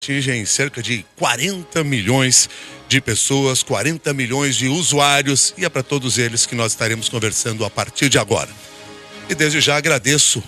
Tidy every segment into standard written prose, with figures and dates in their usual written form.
atingem cerca de 40 milhões de pessoas, 40 milhões de usuários, e é para todos eles que nós estaremos conversando a partir de agora. E desde já agradeço,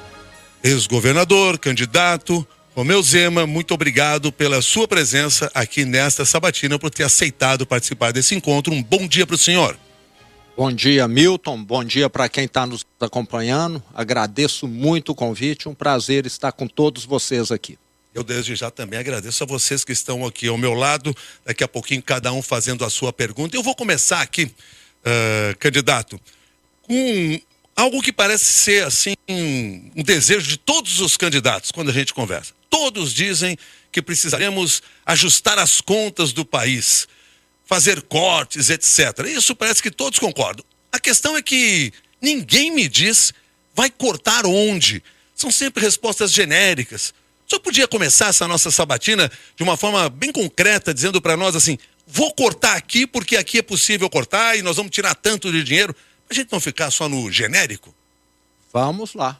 ex-governador, candidato, Romeu Zema, muito obrigado pela sua presença aqui nesta sabatina, por ter aceitado participar desse encontro. Um bom dia para o senhor. Bom dia, Milton. Bom dia para quem está nos acompanhando. Agradeço muito o convite. Um prazer estar com todos vocês aqui. Eu desde já também agradeço a vocês que estão aqui ao meu lado. Daqui a pouquinho cada um fazendo a sua pergunta. Eu vou começar aqui, candidato, com algo que parece ser assim um desejo de todos os candidatos quando a gente conversa. Todos dizem que precisaremos ajustar as contas do país, fazer cortes, etc. Isso parece que todos concordam. A questão é que ninguém me diz vai cortar onde. São sempre respostas genéricas. O senhor podia começar essa nossa sabatina de uma forma bem concreta, dizendo para nós assim, vou cortar aqui porque aqui é possível cortar e nós vamos tirar tanto de dinheiro, para a gente não ficar só no genérico? Vamos lá.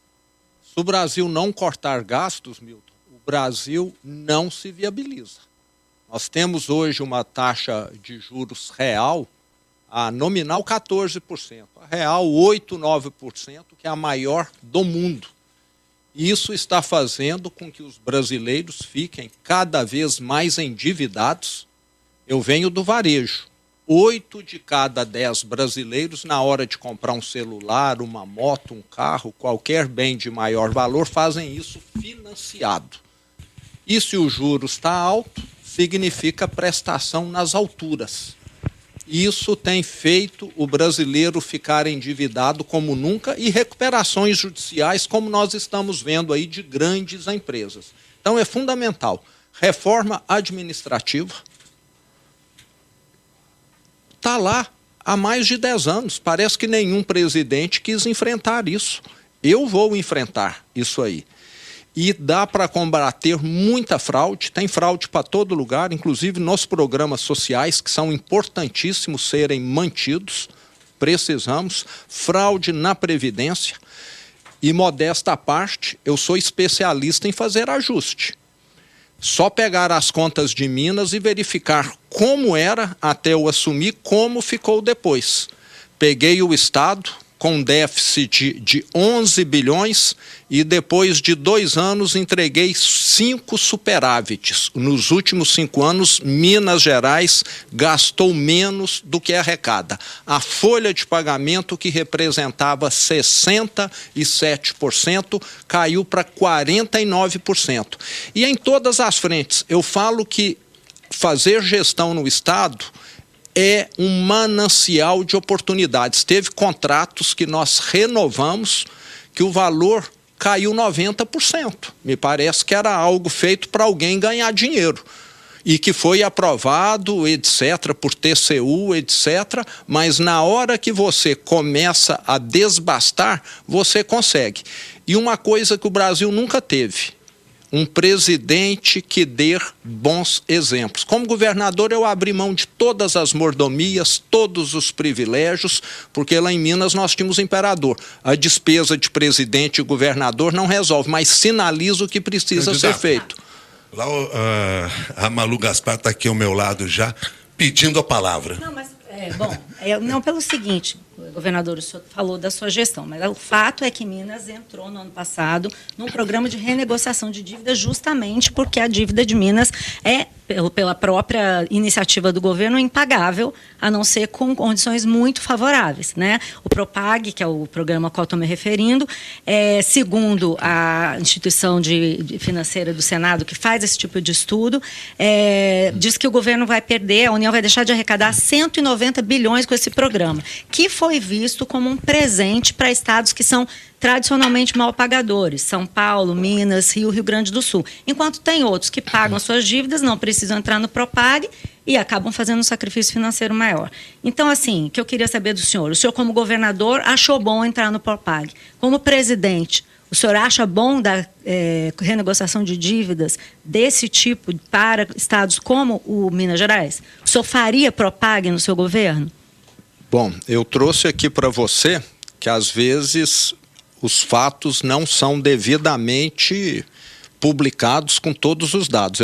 Se o Brasil não cortar gastos, Milton, o Brasil não se viabiliza. Nós temos hoje uma taxa de juros real, a nominal 14%, a real 8, 9%, que é a maior do mundo. Isso está fazendo com que os brasileiros fiquem cada vez mais endividados. Eu venho do varejo. 8 de cada 10 brasileiros, na hora de comprar um celular, uma moto, um carro, qualquer bem de maior valor, fazem isso financiado. E se o juro está alto, significa prestação nas alturas. Isso tem feito o brasileiro ficar endividado como nunca e recuperações judiciais como nós estamos vendo aí de grandes empresas. Então é fundamental. Reforma administrativa está lá há mais de 10 anos. Parece que nenhum presidente quis enfrentar isso. Eu vou enfrentar isso aí. E dá para combater muita fraude, tem fraude para todo lugar, inclusive nos programas sociais, que são importantíssimos serem mantidos, precisamos, fraude na Previdência, e modesta à parte, eu sou especialista em fazer ajuste. Só pegar as contas de Minas e verificar como era até eu assumir, como ficou depois. Peguei o Estado com déficit de 11 bilhões e depois de 2 anos entreguei 5 superávites. Nos últimos 5 anos, Minas Gerais gastou menos do que arrecada. A folha de pagamento, que representava 67%, caiu para 49%. E em todas as frentes, eu falo que fazer gestão no Estado é um manancial de oportunidades. Teve contratos que nós renovamos que o valor caiu 90%. Me parece que era algo feito para alguém ganhar dinheiro. E que foi aprovado, etc., por TCU, etc., mas na hora que você começa a desbastar, você consegue. E uma coisa que o Brasil nunca teve: um presidente que dê bons exemplos. Como governador, eu abri mão de todas as mordomias, todos os privilégios, porque lá em Minas nós tínhamos imperador. A despesa de presidente e governador não resolve, mas sinaliza o que precisa ser feito. Lá a Malu Gaspar está aqui ao meu lado já, pedindo a palavra. Não, mas, não pelo seguinte, governador, o senhor falou da sua gestão, mas o fato é que Minas entrou no ano passado num programa de renegociação de dívida justamente porque a dívida de Minas é, pela própria iniciativa do governo, impagável, a não ser com condições muito favoráveis, né? O Propag, que é o programa ao qual estou me referindo, segundo a instituição financeira do Senado, que faz esse tipo de estudo, diz que o governo vai perder, a União vai deixar de arrecadar 190 bilhões com esse programa, que foi visto como um presente para estados que são tradicionalmente mal pagadores, São Paulo, Minas, Rio Grande do Sul. Enquanto tem outros que pagam suas dívidas, não precisam entrar no Propag e acabam fazendo um sacrifício financeiro maior. Então, assim, o que eu queria saber do senhor, o senhor como governador achou bom entrar no Propag. Como presidente, o senhor acha bom da renegociação de dívidas desse tipo para estados como o Minas Gerais? O senhor faria Propag no seu governo? Bom, eu trouxe aqui para você que às vezes os fatos não são devidamente publicados com todos os dados.